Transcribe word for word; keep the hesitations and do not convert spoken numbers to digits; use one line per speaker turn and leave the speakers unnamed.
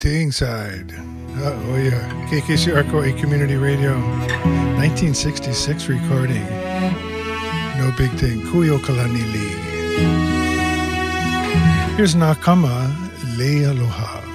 Ting Side. Uh, oh yeah. K K C R C O A Community Radio. nineteen sixty-six recording. No big thing. Kuyo Kalanili. Here's Nakama Le Aloha.